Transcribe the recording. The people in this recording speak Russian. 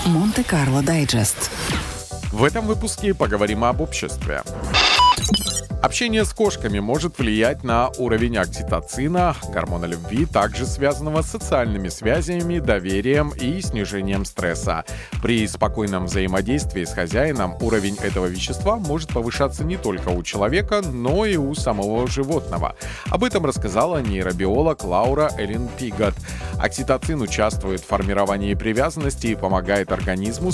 Монте-Карло Дайджест. В этом выпуске поговорим об обществе. Общение с кошками может влиять на уровень окситоцина, гормона любви, также связанного с социальными связями, доверием и снижением стресса. При спокойном взаимодействии с хозяином уровень этого вещества может повышаться не только у человека, но и у самого животного. Об этом рассказала нейробиолог Лаура Эллен Пигот. Окситоцин участвует в формировании привязанности и помогает организму